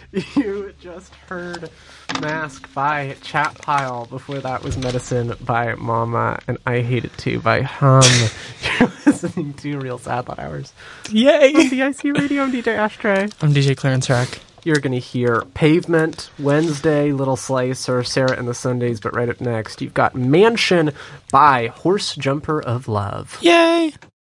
You just heard Mask by Chat Pile. Before that was Medicine by Mama, and I Hate It Too by Hum. You're listening to Real Sad Lot Hours. Yay! On DIC Radio, I'm DJ Ashtray. I'm DJ Clarence Rack. You're going to hear Pavement, Wednesday, Little Slice, or Sarah and the Sundays, but right up next, you've got Mansion by Horse Jumper of Love. Yay!